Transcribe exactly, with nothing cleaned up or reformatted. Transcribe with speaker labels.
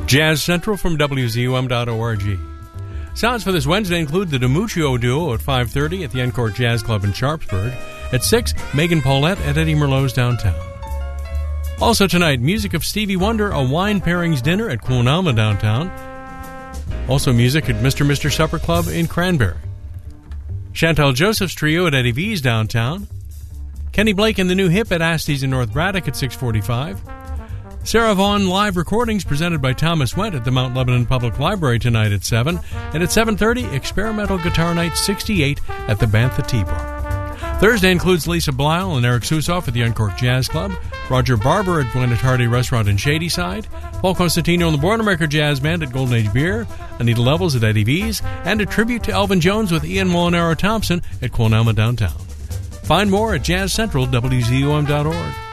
Speaker 1: Jazz Central from W Z U M dot org. Sounds for this Wednesday include the DiMuccio Duo at five thirty at the Encore Jazz Club in Sharpsburg. At six, Megan Paulette at Eddie Merlot's downtown. Also tonight, music of Stevie Wonder, a wine pairings dinner at Quon Alma downtown. Also music at Mister Mister Supper Club in Cranberry. Chantal Joseph's Trio at Eddie V's downtown. Kenny Blake and the New Hip at Astee's in North Braddock at six forty-five. Sarah Vaughan live recordings presented by Thomas Went at the Mount Lebanon Public Library tonight at seven. And at seven thirty, Experimental Guitar Night sixty-eight at the Bantha Tea Bar. Thursday includes Lisa Blyle and Eric Susoff at the Uncorked Jazz Club, Roger Barber at Gwyneth Hardy Restaurant in Shadyside, Paul Constantino and the Boilermaker Jazz Band at Golden Age Beer, Anita Levels at Eddie V's, and a tribute to Elvin Jones with Ian Molinaro Thompson at Quon Alma downtown. Find more at Jazz Central, W Z U M dot org.